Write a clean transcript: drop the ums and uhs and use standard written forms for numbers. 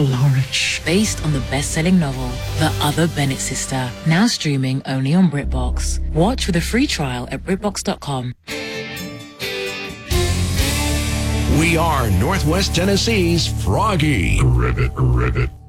Florich. Based on the best-selling novel, The Other Bennett Sister, now streaming only on BritBox. Watch with a free trial at BritBox.com. We are Northwest Tennessee's Froggy. Ribbit.